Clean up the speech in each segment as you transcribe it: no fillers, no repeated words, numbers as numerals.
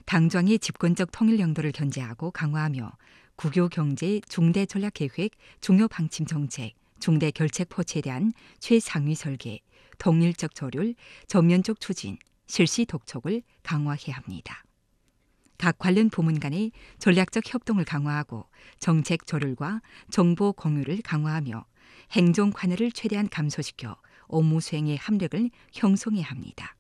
당정의 집권적 통일 영도를 견제하고 강화하며 국유 경제 중대 전략 계획, 중요 방침 정책, 중대 결책 포치에 대한 최상위 설계, 통일적 조율, 전면적 추진, 실시 독촉을 강화해야 합니다. 각 관련 부문 간의 전략적 협동을 강화하고 정책 조율과 정보 공유를 강화하며 행정 관여를 최대한 감소시켜 업무 수행의 합력을 형성해야 합니다.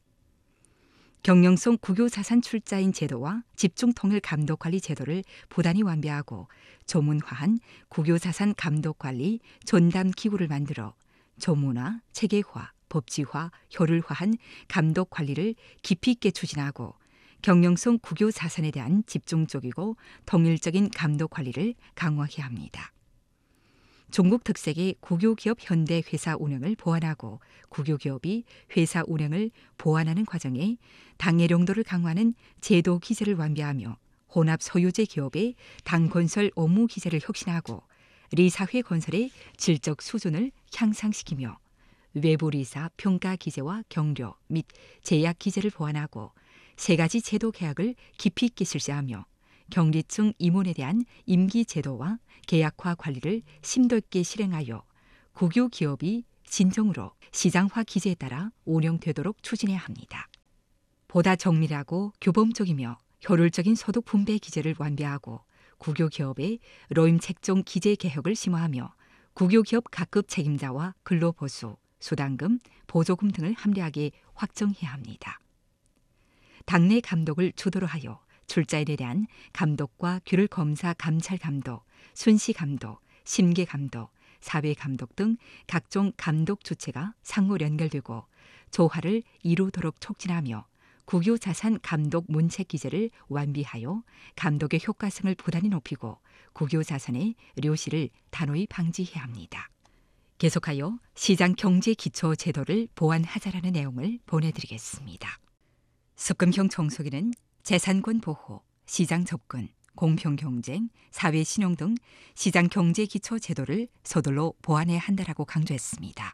경영성 국유자산 출자인 제도와 집중통일 감독관리 제도를 부단히 완비하고 조문화한 국유자산 감독관리 전담기구를 만들어 조문화, 체계화, 법지화, 효율화한 감독관리를 깊이 있게 추진하고 경영성 국유자산에 대한 집중적이고 통일적인 감독관리를 강화해야 합니다. 중국 특색의 국유기업 현대 회사 운영을 보완하고 국유기업이 회사 운영을 보완하는 과정에 당해령도를 강화하는 제도 기제를 완비하며 혼합 소유제 기업의 당 건설 업무 기제를 혁신하고 리사회 건설의 질적 수준을 향상시키며 외부 리사 평가 기제와 경료 및 제약 기제를 보완하고 세 가지 제도 계약을 깊이 있게 실시하며 경리층 임원에 대한 임기 제도와 계약화 관리를 심도 있게 실행하여 국유 기업이 진정으로 시장화 기제에 따라 운영되도록 추진해야 합니다. 보다 정밀하고 규범적이며 효율적인 소득 분배 기제를 완비하고 국유 기업의 로임 책정 기제 개혁을 심화하며 국유 기업 각급 책임자와 근로보수, 수당금, 보조금 등을 합리하게 확정해야 합니다. 당내 감독을 주도로 하여 출자인에 대한 감독과 규율 검사 감찰 감독, 순시 감독, 심계 감독, 사회 감독 등 각종 감독 주체가 상호 연결되고 조화를 이루도록 촉진하며 국유자산 감독 문책 기제를 완비하여 감독의 효과성을 부단히 높이고 국유자산의 료시를 단호히 방지해야 합니다. 계속하여 시장경제기초제도를 보완하자라는 내용을 보내드리겠습니다. 습금형 청소기는 재산권 보호, 시장 접근, 공평경쟁, 사회신용 등 시장경제기초제도를 서둘러 보완해야 한다라고 강조했습니다.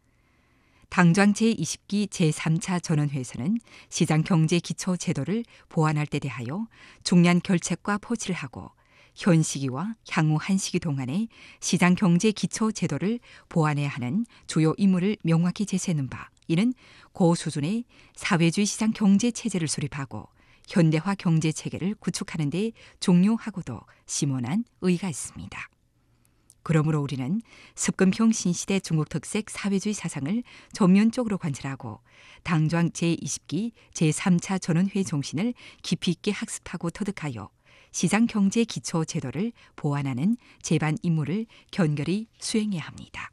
당장 제20기 제3차 전원회에서는 시장경제기초제도를 보완할 때 대하여 중요한 결책과 포치를 하고 현 시기와 향후 한 시기 동안에 시장경제기초제도를 보완해야 하는 주요 임무를 명확히 제시하는 바, 이는 고수준의 사회주의 시장경제체제를 수립하고 현대화 경제체계를 구축하는 데 중요하고도 심원한 의의가 있습니다. 그러므로 우리는 습금형 신시대 중국 특색 사회주의 사상을 전면적으로 관찰하고 당장 제20기 제3차 전원회 정신을 깊이 있게 학습하고 터득하여 시장경제기초제도를 보완하는 제반 임무를 견결히 수행해야 합니다.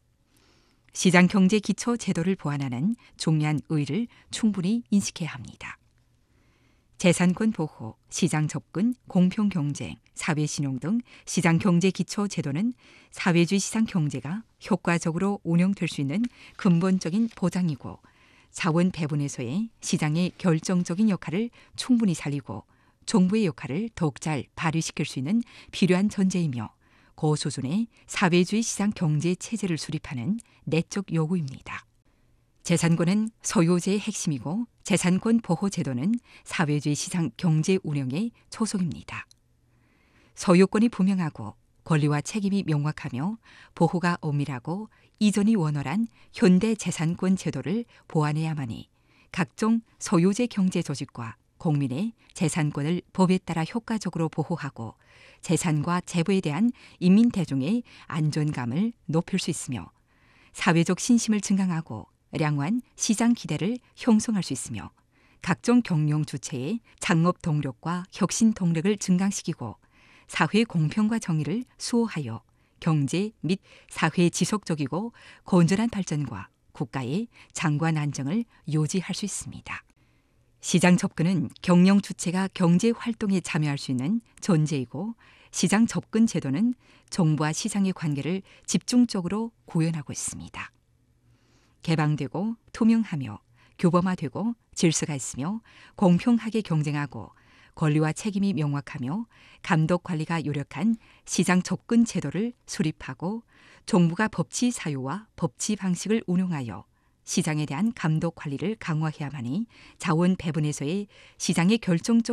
시장경제기초제도를 보완하는 중요한 의의를 충분히 인식해야 합니다. 재산권 보호, 시장 접근, 공평경쟁, 사회신용 등 시장경제기초제도는 사회주의 시장경제가 효과적으로 운영될 수 있는 근본적인 보장이고 자원 배분에서의 시장의 결정적인 역할을 충분히 살리고 정부의 역할을 더욱 잘 발휘시킬 수 있는 필요한 전제이며 고수준의 사회주의 시장경제체제를 수립하는 내적 요구입니다. 재산권은 소유제의 핵심이고 재산권 보호제도는 사회주의 시장 경제 운영의 초석입니다. 소유권이 분명하고 권리와 책임이 명확하며 보호가 엄밀하고 이전이 원활한 현대 재산권 제도를 보완해야만이 각종 소유제 경제 조직과 국민의 재산권을 법에 따라 효과적으로 보호하고 재산과 재부에 대한 인민 대중의 안전감을 높일 수 있으며 사회적 신심을 증강하고 량화한 시장 기대를 형성할 수 있으며 각종 경영 주체의 창업 동력과 혁신 동력을 증강시키고 사회 공평과 정의를 수호하여 경제 및 사회 지속적이고 건전한 발전과 국가의 장관 안정을 유지할 수 있습니다. 시장 접근은 경영 주체가 경제 활동에 참여할 수 있는 전제이고 시장 접근 제도는 정부와 시장의 관계를 집중적으로 구현하고 있습니다. 개방되고 투명하며 규범화되고 질서가 있으며 공평하게 경쟁하고 권리와 책임이 명확하며 감독 관리가 요력한 시장 접근 제도를 수립하고 정부가 법치 사유와 법치 방식을 운용하여 시장에 대한 감독 관리를 강화해야만이 자원 배분에서의 시장의 결정적